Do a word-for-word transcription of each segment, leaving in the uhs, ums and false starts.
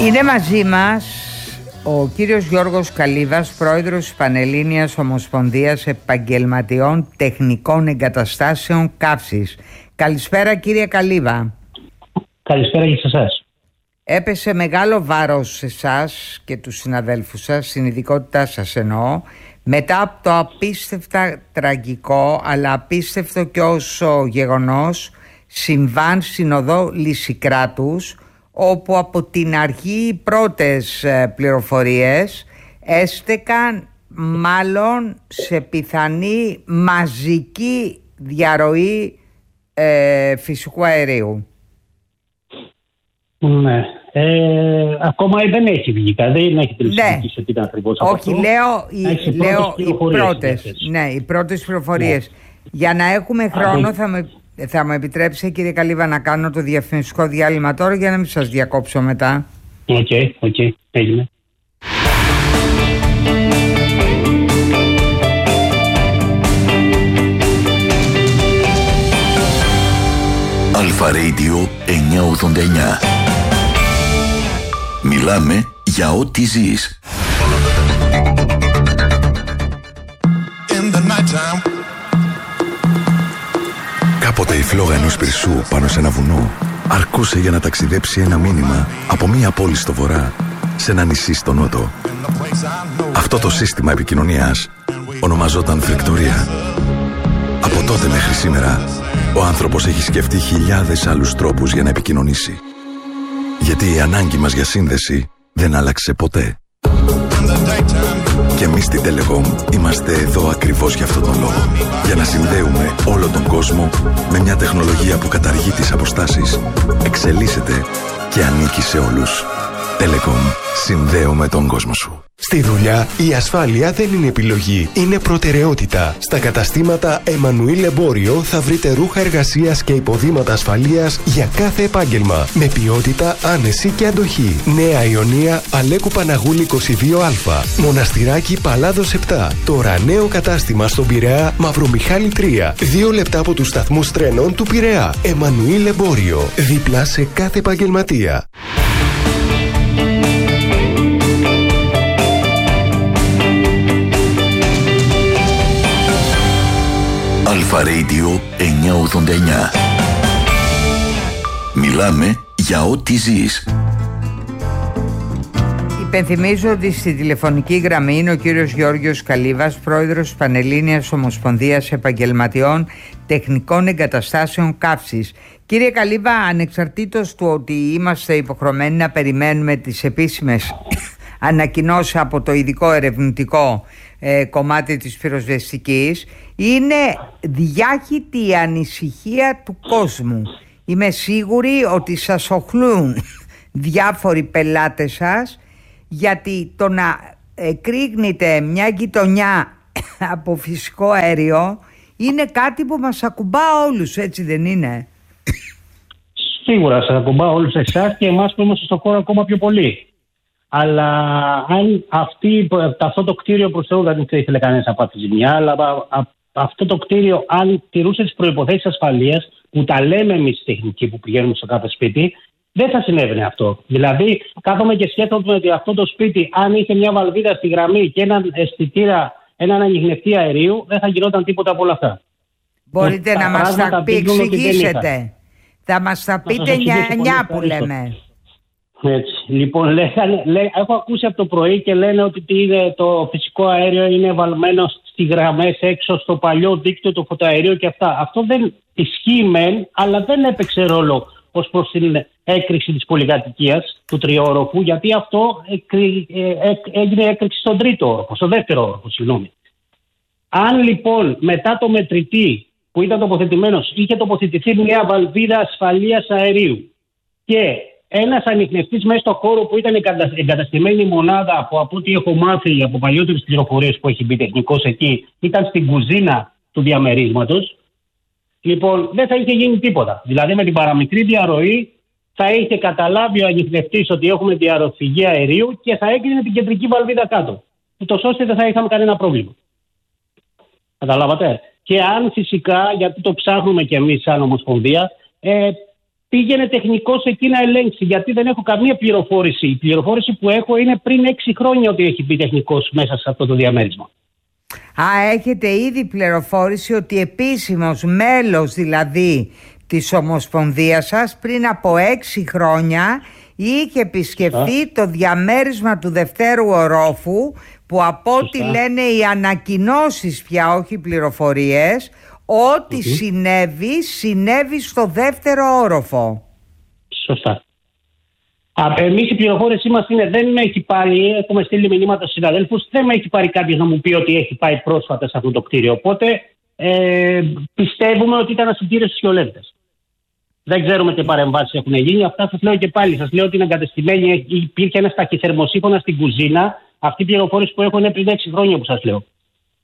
Είναι μαζί μας ο κύριος Γιώργος Καλίβας, πρόεδρος της Πανελλήνιας Ομοσπονδίας Επαγγελματιών Τεχνικών Εγκαταστάσεων Καύσης. Καλησπέρα κύριε Καλίβα. Καλησπέρα και σε εσάς. Έπεσε μεγάλο βάρος σε εσάς και τους συναδέλφους σας, στην ειδικότητά σας εννοώ, μετά από το απίστευτα τραγικό αλλά απίστευτο και όσο γεγονός συμβάν στην οδό Λυσικράτους, όπου από την αρχή οι πρώτες πληροφορίες έστεκαν μάλλον σε πιθανή μαζική διαρροή ε, φυσικού αερίου. Ναι. Ε, ακόμα δεν έχει βγει, δεν έχει τελειώσει σε τι ήταν ακριβώς αυτό. Όχι, λέω, οι, λέω οι πρώτες, ναι, οι πρώτες πληροφορίες. Ναι. Για να έχουμε χρόνο θα με, θα με επιτρέψει κύριε Καλίβα να κάνω το διαφημιστικό διάλειμμα τώρα για να μην σας διακόψω μετά. Οκ, okay, οκ, okay, έγινε. Αλφα Radio εννιακόσια ογδόντα εννιά. Μιλάμε για ό,τι ζεις. Κάποτε η φλόγα ενός πυρσού πάνω σε ένα βουνό αρκούσε για να ταξιδέψει ένα μήνυμα από μία πόλη στο βορρά σε ένα νησί στο νότο. Αυτό το σύστημα επικοινωνίας ονομαζόταν φρεκτορία. Από τότε μέχρι σήμερα ο άνθρωπος έχει σκεφτεί χιλιάδες άλλους τρόπους για να επικοινωνήσει. Γιατί η ανάγκη μας για σύνδεση δεν άλλαξε ποτέ. Και εμείς στην Telecom είμαστε εδώ ακριβώς για αυτόν τον λόγο. Για να συνδέουμε όλο τον κόσμο με μια τεχνολογία που καταργεί τις αποστάσεις, εξελίσσεται και ανήκει σε όλους. Telecom. Συνδέουμε τον κόσμο σου. Στη δουλειά η ασφάλεια δεν είναι επιλογή, είναι προτεραιότητα. Στα καταστήματα Εμμανουήλ Εμπόριο θα βρείτε ρούχα εργασίας και υποδήματα ασφαλείας για κάθε επάγγελμα. Με ποιότητα, άνεση και αντοχή. Νέα Ιωνία, Αλέκου Παναγούλη είκοσι δύο Α. Μοναστηράκι Παλάδος επτά. Τώρα νέο κατάστημα στον Πειραιά, Μαυρομιχάλη τρία. Δύο λεπτά από τους σταθμούς τρένων του Πειραιά. Εμμανουήλ Εμπόριο. Δίπλα σε κάθε επαγγελματία. Αλφα Radio εννιακόσια ογδόντα εννιά. Μιλάμε για ό,τι ζεις. Υπενθυμίζω ότι στη τηλεφωνική γραμμή είναι ο κύριος Γιώργος Καλίβας, πρόεδρος της Πανελλήνιας Ομοσπονδίας Επαγγελματιών Τεχνικών Εγκαταστάσεων Καύσης. Κύριε Καλίβα, ανεξαρτήτως του ότι είμαστε υποχρεωμένοι να περιμένουμε τις επίσημες ανακοινώσεις από το ειδικό ερευνητικό ε, κομμάτι της πυροσβεστικής, είναι διάχυτη η ανησυχία του κόσμου. Είμαι σίγουρη ότι σας οχλούν διάφοροι πελάτες σας, γιατί το να εκρήγνεται μια γειτονιά από φυσικό αέριο είναι κάτι που μας ακουμπά όλους, έτσι δεν είναι? Σίγουρα σας ακουμπά όλους εσάς και εμάς που είμαστε στον χώρο ακόμα πιο πολύ. Αλλά αν αυτή, αυτό το κτίριο προς Θεού δεν ήθελε κανένας να πάθει ζημιά, αλλά α, α, αυτό το κτίριο, αν τηρούσε τις προϋποθέσεις ασφαλείας, που τα λέμε εμείς τεχνικοί που πηγαίνουμε στο κάθε σπίτι, δεν θα συνέβαινε αυτό. Δηλαδή, κάθομαι και σκέφτομαι ότι αυτό το σπίτι, αν είχε μια βαλβίδα στη γραμμή και έναν αισθητήρα, έναν ανιχνευτή αερίου, δεν θα γινόταν τίποτα από όλα αυτά. Μπορείτε και να μας τα πει, εξηγήσετε. Θα μας τα πείτε νιά που λέμε. Έτσι. Λοιπόν, λέγανε, λέ, έχω ακούσει από το πρωί και λένε ότι είναι, το φυσικό αέριο είναι βαλμένο στις γραμμές έξω στο παλιό δίκτυο, το φωτοαερίο και αυτά. Αυτό δεν ισχύει μεν, αλλά δεν έπαιξε ρόλο ως προς την έκρηξη της πολυκατοικίας του τριόροφου, γιατί αυτό εκρι, ε, ε, έγινε έκρηξη στον τρίτο όροφο, στο δεύτερο όροφο, συγγνώμη. Αν λοιπόν μετά το μετρητή που ήταν τοποθετημένος είχε τοποθετηθεί μια βαλβίδα ασφαλείας αερίου και ένας ανιχνευτής μέσα στο χώρο που ήταν εγκαταστημένη η μονάδα, που από ό,τι έχω μάθει από παλιότερες πληροφορίες που έχει μπει τεχνικός εκεί, ήταν στην κουζίνα του διαμερίσματος, λοιπόν δεν θα είχε γίνει τίποτα. Δηλαδή με την παραμικρή διαρροή θα είχε καταλάβει ο ανιχνευτής ότι έχουμε διαρροφυγή αερίου και θα έκλεινε την κεντρική βαλβίδα κάτω. Ούτως ώστε δεν θα είχαμε κανένα πρόβλημα. Καταλάβατε. Και αν φυσικά, γιατί το ψάχνουμε κι εμείς σαν Ομοσπονδία, ε, πήγαινε τεχνικός εκεί να ελέγξει, γιατί δεν έχω καμία πληροφόρηση. Η πληροφόρηση που έχω είναι πριν έξι χρόνια ότι έχει μπει τεχνικός μέσα σε αυτό το διαμέρισμα. Α, έχετε ήδη πληροφόρηση ότι επίσημος μέλος δηλαδή της Ομοσπονδίας σας πριν από έξι χρόνια είχε επισκεφθεί Α. το διαμέρισμα του δευτέρου ορόφου, που από ό,τι λένε οι ανακοινώσεις πια, όχι πληροφορίες, ό,τι mm-hmm. συνέβη, συνέβη στο δεύτερο όροφο. Σωστά. Εμείς η πληροφόρησή μας είναι, δεν με έχει πάρει, έχουμε στείλει μηνύματα στους συναδέλφους, δεν με έχει πάρει κάποιος να μου πει ότι έχει πάει πρόσφατα σε αυτό το κτίριο. Οπότε ε, πιστεύουμε ότι ήταν ασυντήριος στους Χιολέτες. Δεν ξέρουμε τι παρεμβάσεις έχουν γίνει. Αυτά σας λέω και πάλι. Σας λέω ότι είναι εγκατεστημένη, υπήρχε ένα σταχυθερμοσύφωνα στην κουζίνα. Αυτή η πληροφόρηση που έχω είναι πριν έξι χρόνια που σας λέω.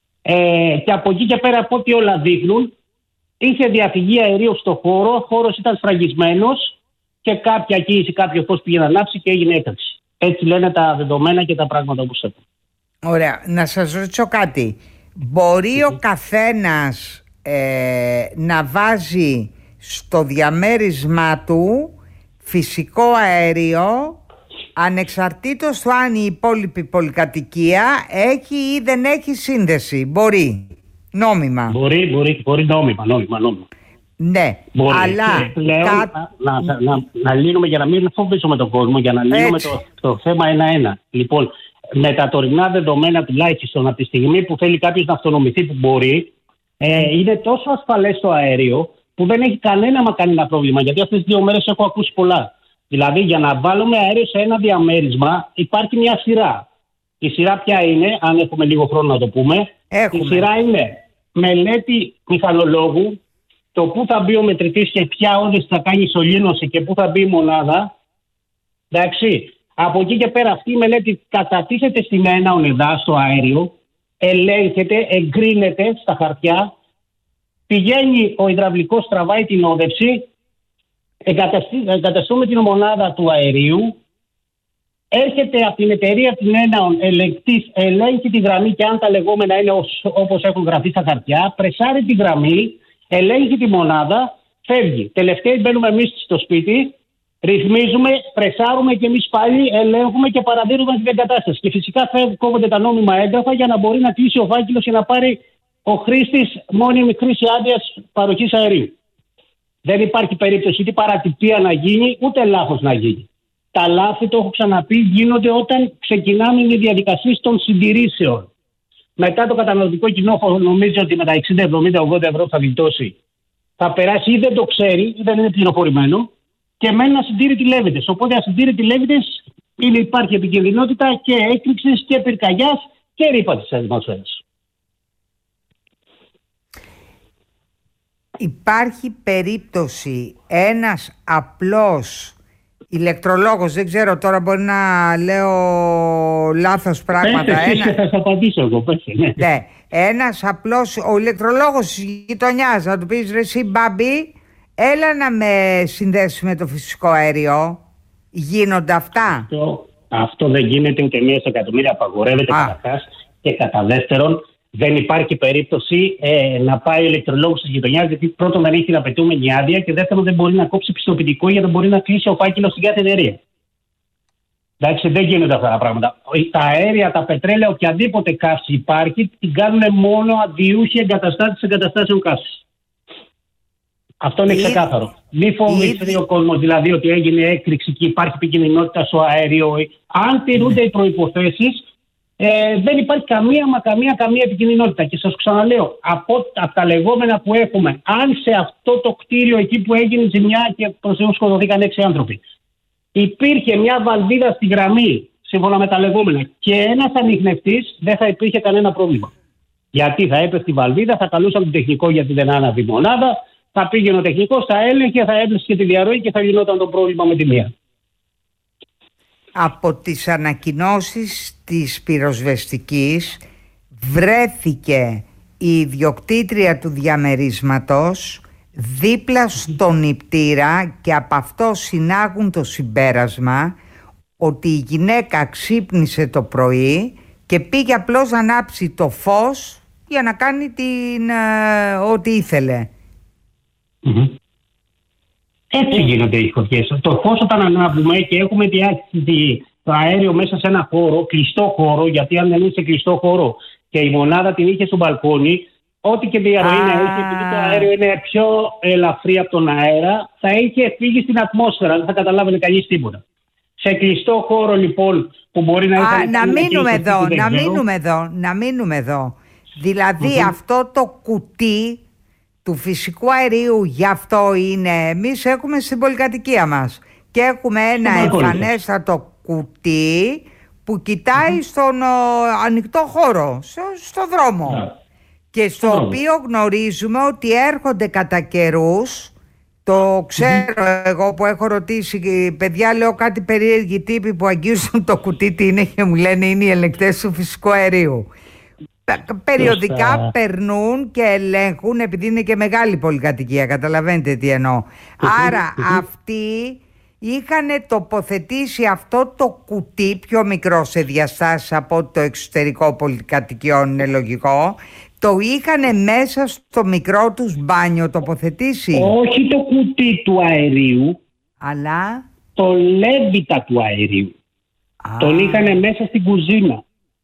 Ε, και από εκεί και πέρα, από ό,τι όλα δείχνουν, είχε διαφυγή αερίου στο χώρο, ο χώρος ήταν σφραγισμένος και κάποια κοίηση, κάποιο φως πήγε να ανάψει και έγινε έκρηξη. Έτσι λένε τα δεδομένα και τα πράγματα όπως έχουν. Ωραία. Να σας ρωτήσω κάτι. Μπορεί ο καθένας ε, να βάζει στο διαμέρισμά του φυσικό αέριο ανεξαρτήτως του αν η υπόλοιπη πολυκατοικία έχει ή δεν έχει σύνδεση? Μπορεί. Νόμιμα. Μπορεί, μπορεί, μπορεί νόμιμα, νόμιμα, νόμιμα. Ναι, μπορεί. αλλά πλέον, κα... να, να, να, να λύνουμε, για να μην φοβήσουμε τον κόσμο, για να λύνουμε το, το θέμα ένα-ένα. Λοιπόν, με τα τωρινά δεδομένα τουλάχιστον από τη στιγμή που θέλει κάποιος να αυτονομηθεί, που μπορεί, ε, είναι τόσο ασφαλές το αέριο που δεν έχει κανένα μα κανένα πρόβλημα. Γιατί αυτές τις δύο μέρες έχω ακούσει πολλά. Δηλαδή, για να βάλουμε αέριο σε ένα διαμέρισμα υπάρχει μια σειρά. Η σειρά ποια είναι, αν έχουμε λίγο χρόνο να το πούμε? Έχουμε. Η σειρά είναι μελέτη μηχανολόγου, το πού θα μπει ο μετρητής και ποια όνες θα κάνει ισολύνωση και πού θα μπει η μονάδα. Εντάξει. Από εκεί και πέρα αυτή η μελέτη κατατίθεται στην ένα ονεδά στο αέριο, ελέγχεται, εγκρίνεται στα χαρτιά, πηγαίνει ο υδραυλικός, τραβάει την όδευση, εγκαταστούμε την μονάδα του αερίου, έρχεται από την εταιρεία την έναον ελεγκτής, ελέγχει τη γραμμή και αν τα λεγόμενα είναι όπως έχουν γραφεί στα χαρτιά, πρεσάρει τη γραμμή, ελέγχει τη μονάδα, φεύγει. Τελευταίοι μπαίνουμε εμείς στο σπίτι, ρυθμίζουμε, πρεσάρουμε και εμείς πάλι ελέγχουμε και παραδίδουμε την εγκατάσταση. Και φυσικά κόβονται τα νόμιμα έγγραφα για να μπορεί να κλείσει ο φάκελος και να πάρει ο χρήστης μόνιμη χρήση άδειας παροχής αερίου. Δεν υπάρχει περίπτωση ούτε παρατυπία να γίνει, ούτε λάθος να γίνει. Τα λάθη, το έχω ξαναπεί, γίνονται όταν ξεκινάμε οι διαδικασίες των συντηρήσεων. Μετά το καταναλωτικό κοινό νομίζει ότι με τα εξήντα, εβδομήντα, ογδόντα ευρώ θα γλιτώσει. Θα περάσει ή δεν το ξέρει ή δεν είναι πληροφορημένο και μένει ασυντήρητη λέβητες. Οπότε ασυντήρητη λέβητες είναι, υπάρχει επικινδυνότητα και έκρηξης και πυρκαγιάς και ρήπανσης της ατμόσφαιρας. Υπάρχει περίπτωση ένας απλός ηλεκτρολόγος, δεν ξέρω τώρα, μπορεί να λέω λάθος πράγματα. Πες, Ένα... θα σας απαντήσω εγώ, πες, ναι. Ναι, ένας απλός, ο ηλεκτρολόγος της γειτονιάς, να του πεις ρε εσύ Μπάμπη, έλα να με συνδέσει με το φυσικό αέριο. Γίνονται αυτά? Αυτό, αυτό δεν γίνεται ούτε μία σε εκατομμύρια, απαγορεύεται καταρχάς, και κατά δεύτερον δεν υπάρχει περίπτωση ε, να πάει ο ηλεκτρολόγος της γειτονιάς, γιατί πρώτον δεν έχει την απαιτούμενη άδεια και δεύτερον δεν μπορεί να κόψει πιστοποιητικό για να μπορεί να κλείσει ο φάκελος στην κάθε εταιρεία. Εντάξει, δεν γίνονται αυτά τα πράγματα. Τα αέρια, τα πετρέλαια, οποιαδήποτε καύση υπάρχει, την κάνουν μόνο αντιούχοι εγκαταστάτες εγκαταστάσεων καύσης. Αυτό είναι ξεκάθαρο. Μη φοβηθεί ο κόσμος δηλαδή ότι έγινε έκρηξη και υπάρχει επικινδυνότητα στο αέριο. Αν τηρούνται οι προϋποθέσεις, Ε, δεν υπάρχει καμία μα καμία καμία επικινδυνότητα. Και σας ξαναλέω, από, από τα λεγόμενα που έχουμε, αν σε αυτό το κτίριο εκεί που έγινε ζημιά και προς Θεού σκοτωθήκαν έξι άνθρωποι, υπήρχε μια βαλβίδα στη γραμμή, σύμφωνα με τα λεγόμενα, και ένας ανιχνευτής, δεν θα υπήρχε κανένα πρόβλημα. Γιατί θα έπεφτε η βαλβίδα, θα καλούσαν τον τεχνικό γιατί δεν άναβε η μονάδα, θα πήγαινε ο τεχνικός, θα έλεγχε, θα έπλεσε και τη διαρροή και θα γινόταν το πρόβλημα με τη μία. Από τις ανακοινώσεις της πυροσβεστικής βρέθηκε η ιδιοκτήτρια του διαμερίσματος δίπλα στον νηπτήρα και από αυτό συνάγουν το συμπέρασμα ότι η γυναίκα ξύπνησε το πρωί και πήγε απλώς να ανάψει το φως για να κάνει την, ε, ό,τι ήθελε. Mm-hmm. Έτσι γίνονται οι φωτιές. Το φως όταν ανάβουμε και έχουμε διάχυση το αέριο μέσα σε ένα χώρο, κλειστό χώρο, γιατί αν δεν είναι σε κλειστό χώρο και η μονάδα την είχε στο μπαλκόνι, ό,τι και διαρροή να έχει, επειδή το αέριο είναι πιο ελαφρύ από τον αέρα, θα είχε φύγει στην ατμόσφαιρα, δεν θα καταλάβαινε κανείς τίποτα. Σε κλειστό χώρο λοιπόν που μπορεί να είναι. Α, να μείνουμε εδώ, να μείνουμε εδώ, να μείνουμε εδώ. Δηλαδή mm-hmm. αυτό το κουτί του φυσικού αερίου, γι' αυτό είναι, εμείς έχουμε στην πολυκατοικία μας και έχουμε ένα εμφανέστατο κουτί που κοιτάει mm-hmm. στον ο, ανοιχτό χώρο, στο, στο δρόμο yeah. και στο mm-hmm. οποίο γνωρίζουμε ότι έρχονται κατά καιρούς. Το ξέρω mm-hmm. εγώ που έχω ρωτήσει παιδιά, λέω κάτι περίεργοι τύποι που αγγίζουν το κουτί, τι είναι, και μου λένε είναι οι ελεγκτές του φυσικού αερίου. Περιοδικά Φωστά. περνούν και ελέγχουν, επειδή είναι και μεγάλη πολυκατοικία, καταλαβαίνετε τι εννοώ. Άρα αυτοί είχαν τοποθετήσει αυτό το κουτί πιο μικρό σε διαστάσεις από το εξωτερικό πολυκατοικιών, είναι λογικό. Το είχαν μέσα στο μικρό τους μπάνιο τοποθετήσει. Όχι το κουτί του αερίου, αλλά το λέβητα του αερίου. Α. Τον είχαν μέσα στην κουζίνα.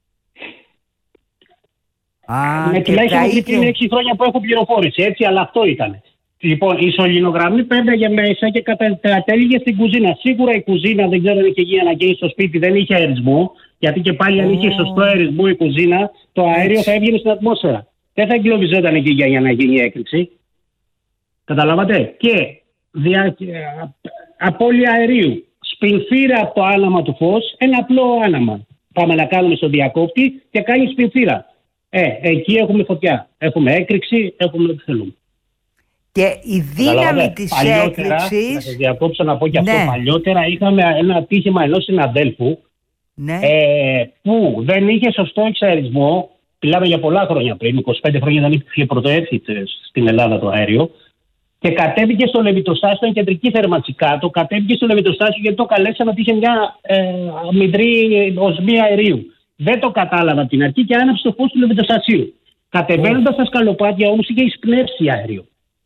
Α, με τουλάχιστον είχε... πριν έξι χρόνια που έχω πληροφόρηση, έτσι, αλλά αυτό ήταν. Λοιπόν, η σωληνογραμμή πέρναγε μέσα και κατέληγε στην κουζίνα. Σίγουρα η κουζίνα, δεν ξέρω αν είχε γίνει αναγκαία στο σπίτι, δεν είχε αερισμό. Γιατί και πάλι, αν είχε σωστό αερισμό η κουζίνα, το αέριο θα έβγαινε στην ατμόσφαιρα. Δεν θα εγκλωβιζόταν εκεί για να γίνει έκρηξη. Καταλάβατε. Και δια... απώλεια αερίου. Σπινθήρα από το άναμα του φως, ένα απλό άναμα. Πάμε να κάνουμε στο διακόπτη και κάνει σπινθήρα. Ε, εκεί έχουμε φωτιά. Έχουμε έκρηξη, έχουμε ό,τι θέλουμε. Και η δύναμη της έκρηξης. Να σας διακόψω να πω και αυτό. Ναι. Παλιότερα είχαμε ένα ατύχημα ενός συναδέλφου ναι. ε, που δεν είχε σωστό εξαερισμό. Μιλάμε για πολλά χρόνια πριν, είκοσι πέντε χρόνια δεν είχε πρωτοέρθει στην Ελλάδα το αέριο. Και κατέβηκε στο λεβιτοστάσιο, κεντρική θερματσικά. Κατέβηκε στο λεβιτοστάσιο γιατί το καλέσαμε ότι είχε μια ε, αμυντρή οσμή αερίου. Δεν το κατάλαβα από την αρχή και άναψε το φως του λεβιτοστασίου. Κατεβαίνοντας στα σκαλοπάτια όμως είχε εισπνεύσει αέριο.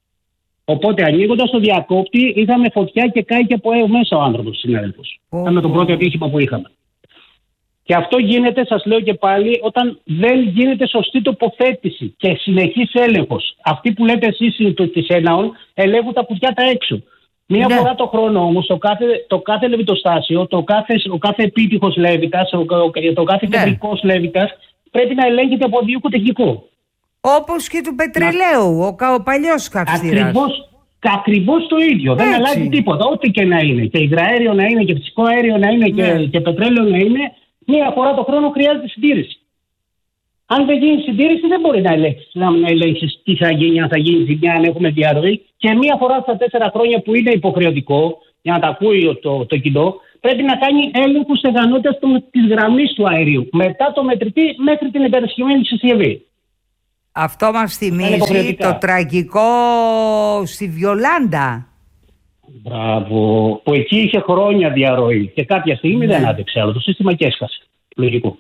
Οπότε ανοίγοντας το διακόπτη είχαμε φωτιά και κάηκε από μέσα ο άνθρωπος συνάδελφος. Oh. Ήταν το πρώτο ατύχημα που είχαμε. Και αυτό γίνεται, σας λέω και πάλι, όταν δεν γίνεται σωστή τοποθέτηση και συνεχής έλεγχος. Αυτοί που λέτε εσείς της ΕΝΑΟΝ ελέγχουν τα κουτιά τα έξω. Μία ναι. φορά το χρόνο όμως το κάθε, το κάθε λεβιτοστάσιο, το κάθε, ο κάθε επίτυχος λέβητας, ο, το κάθε ναι. κεντρικός λέβητας πρέπει να ελέγχεται από διοικητικό. Όπως και του πετρελαίου, να... ο, ο παλιός καυστήρας. Ακριβώς, ακριβώς το ίδιο. Έτσι. Δεν αλλάζει τίποτα. Ό,τι και να είναι. Και υγραέριο να είναι και φυσικό αέριο να είναι ναι. και, και πετρέλαιο να είναι, μία φορά το χρόνο χρειάζεται συντήρηση. Αν δεν γίνει συντήρηση, δεν μπορεί να ελέγξει να ελέγξεις τι θα γίνει, αν θα γίνει ζημιά, αν έχουμε διαρροή. Και μία φορά στα τέσσερα χρόνια που είναι υποχρεωτικό, για να τα ακούει το, το κοινό, πρέπει να κάνει έλεγχο στεγανότητας της γραμμής του αερίου. Μετά το μετρητή μέχρι την εγκατασκευμένη συσκευή. Αυτό μας θυμίζει το τραγικό στη Βιολάντα. Μπράβο. Που εκεί είχε χρόνια διαρροή και κάποια στιγμή ναι. δεν άντεξε άλλο το σύστημα και έσκασε. Λογικό.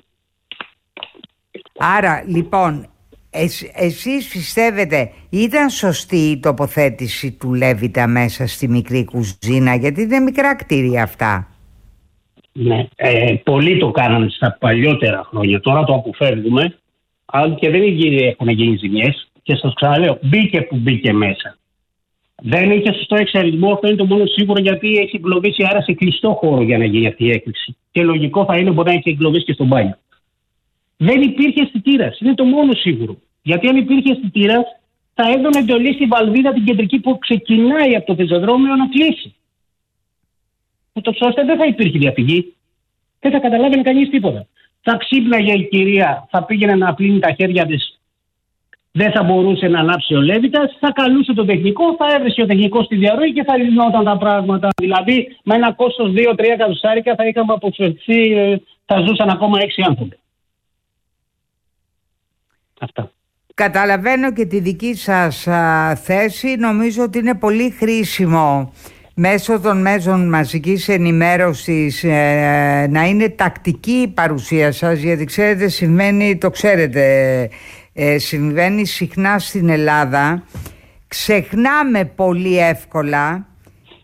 Άρα λοιπόν εσ, εσείς πιστεύετε ήταν σωστή η τοποθέτηση του λέβητα μέσα στη μικρή κουζίνα, γιατί είναι μικρά κτίρια αυτά? Ναι, ε, πολλοί το κάνανε στα παλιότερα χρόνια. Τώρα το αποφεύγουμε. Αν και δεν έχουν γίνει ζημιές, και σας ξαναλέω, μπήκε που μπήκε μέσα. Δεν είχε σωστό εξαερισμό, αυτό είναι το μόνο σίγουρο, γιατί έχει εγκλωβίσει άρα σε κλειστό χώρο για να γίνει αυτή η έκρηξη. Και λογικό θα είναι μπορεί να έχει εγκλωβίσει και στον μπάνιο. Δεν υπήρχε αισθητήρας, είναι το μόνο σίγουρο. Γιατί αν υπήρχε αισθητήρας, θα έδωνε εντολή στη βαλβίδα την κεντρική που ξεκινάει από το πεζοδρόμιο να κλείσει. Ούτως ώστε δεν θα υπήρχε διαφυγή. Δεν θα καταλάβαινε κανείς τίποτα. Θα ξύπναγε η κυρία, θα πήγαινε να πλύνει τα χέρια της, δεν θα μπορούσε να ανάψει ο λέβητας, θα καλούσε τον τεχνικό, θα έβρισκε ο τεχνικός στη διαρροή και θα λυνόταν τα πράγματα. Δηλαδή με ένα κόστος δύο τρία εκατοστάρικα θα είχαμε αποφευθεί, θα ζούσαν ακόμα έξι άνθρωποι. Αυτά. Καταλαβαίνω και τη δική σας α, θέση. Νομίζω ότι είναι πολύ χρήσιμο μέσω των μέσων μαζικής ενημέρωσης ε, να είναι τακτική η παρουσία σας, γιατί ξέρετε συμβαίνει, το ξέρετε, ε, συμβαίνει συχνά στην Ελλάδα. Ξεχνάμε πολύ εύκολα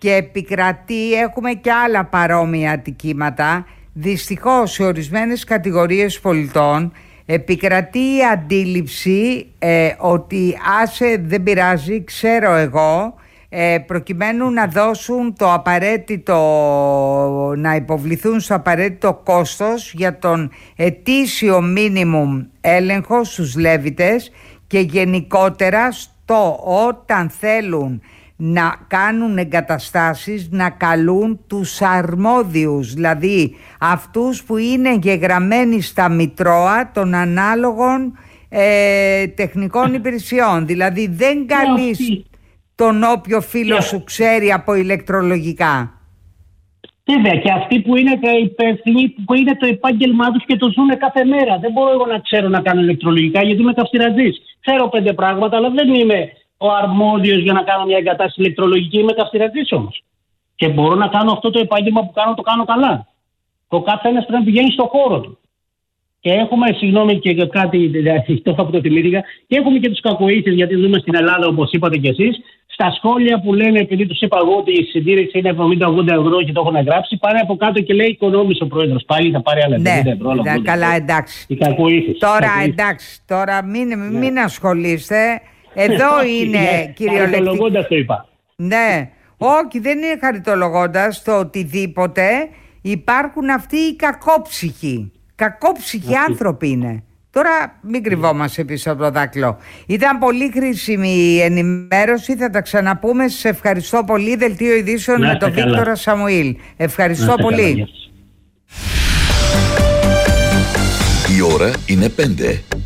και επικρατεί, έχουμε και άλλα παρόμοια ατικήματα. Δυστυχώς σε ορισμένες κατηγορίες πολιτών επικρατεί η αντίληψη ε, ότι άσε δεν πειράζει, ξέρω εγώ, ε, προκειμένου να δώσουν το απαραίτητο, να υποβληθούν στο απαραίτητο κόστος για τον ετήσιο μίνιμουμ έλεγχο στους Λέβητες και γενικότερα στο όταν θέλουν να κάνουν εγκαταστάσεις να καλούν τους αρμόδιους, δηλαδή αυτούς που είναι εγγεγραμμένοι στα μητρώα των ανάλογων ε, τεχνικών υπηρεσιών. Δηλαδή δεν καλείς τον όποιο φίλο σου ξέρει από ηλεκτρολογικά. Βέβαια, και αυτοί που είναι υπεύθυνοι, που είναι το επάγγελμά τους και το ζουν κάθε μέρα. Δεν μπορώ εγώ να ξέρω να κάνω ηλεκτρολογικά γιατί είμαι καυστηρατζής. Ξέρω πέντε πράγματα, αλλά δεν είμαι ο αρμόδιος για να κάνω μια εγκατάσταση ηλεκτρολογική. Είμαι καυστηρατζής όμως. Και μπορώ να κάνω αυτό το επάγγελμα που κάνω, το κάνω καλά. Ο καθένας πρέπει να πηγαίνει στο χώρο του. Και έχουμε, συγγνώμη και κάτι, αυτό που το θυμήθηκα, και έχουμε και τους κακοήθειες, γιατί ζούμε στην Ελλάδα, όπως είπατε κι εσείς. Στα σχόλια που λένε, επειδή τους είπα εγώ ότι η συντήρηση είναι εβδομήντα ογδόντα ευρώ και το έχουν γράψει, πάνε από κάτω και λέει οικονόμησε ο πρόεδρος. Πάλι θα πάρει άλλα εβδομήντα ευρώ. Ναι, ναι, καλά, εντάξει. Οι κακοήθειες. Τώρα, εντάξει, τώρα μην, ναι. μην ασχολείστε. Εδώ είναι κυριολεκτικά. Χαριτολογώντας το είπα. Ναι, όχι, δεν είναι χαριτολογώντας το οτιδήποτε. Υπάρχουν αυτοί οι κακόψυχοι. Κακόψυχοι Αυτή. άνθρωποι είναι. Τώρα μην κρυβόμαστε πίσω από το δάκτυλο. Ήταν πολύ χρήσιμη η ενημέρωση. Θα τα ξαναπούμε. Σε ευχαριστώ πολύ. Δελτίο ειδήσεων με τον Βίκτορα Σαμουήλ. Ευχαριστώ πολύ. Καλά, η ώρα είναι πέντε.